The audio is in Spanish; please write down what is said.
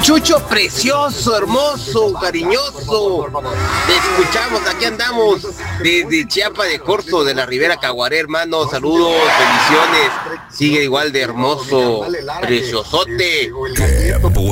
Chucho precioso, hermoso, cariñoso. Te escuchamos, aquí andamos desde Chiapa de Corzo, de la Ribera Caguaré, hermano. Saludos, bendiciones. Sigue igual de hermoso, preciosote. Qué